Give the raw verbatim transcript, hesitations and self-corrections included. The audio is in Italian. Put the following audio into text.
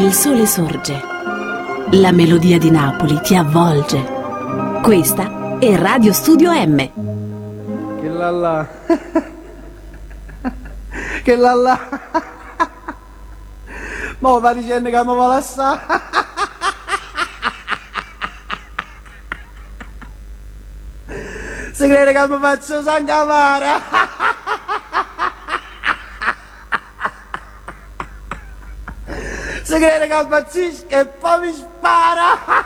Il sole sorge. La melodia di Napoli ti avvolge. Questa è Radio Studio M. Che la la. Che la la. Ma va dicendo che mi vuole assare. Si crede che mi faccio sangavare. Si crede che impazzisce e poi mi spara.